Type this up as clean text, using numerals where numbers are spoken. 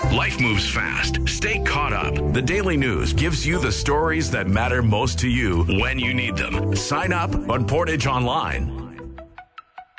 Life moves fast. Stay caught up. The Daily News gives you the stories that matter most to you when you need them. Sign up on Portage Online